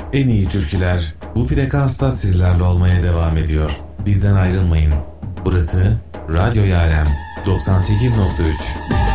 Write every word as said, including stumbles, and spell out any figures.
En iyi türküler bu frekansta sizlerle olmaya devam ediyor. Bizden ayrılmayın. Burası Radyo Yarem doksan sekiz nokta üç.